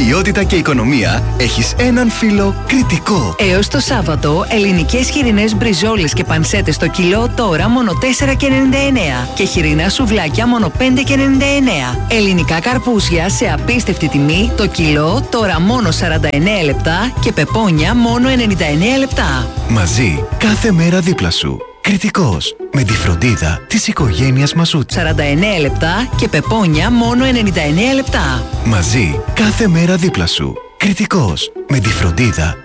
ποιότητα και οικονομία, έχεις έναν φίλο Κρητικό. Έως το Σάββατο, ελληνικές χοιρινές μπριζόλες και πανσέτες το κιλό τώρα μόνο 4,99 και χοιρινά σουβλάκια μόνο 5,99. Ελληνικά καρπούζια σε απίστευτη τιμή το κιλό τώρα μόνο 49 λεπτά και πεπόνια μόνο 99 λεπτά. Μαζί, κάθε μέρα δίπλα σου. Κρητικός, με τη φροντίδα της οικογένειας Μασούτη. 49 λεπτά και πεπόνια μόνο 99 λεπτά. Μαζί, κάθε μέρα δίπλα σου. Κρητικός, με τη φροντίδα